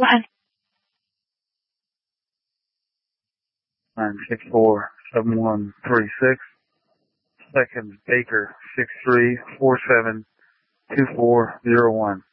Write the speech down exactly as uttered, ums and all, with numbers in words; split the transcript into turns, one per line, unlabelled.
One.
nine six four seven one three six. Second, Baker six three four seven two four zero one.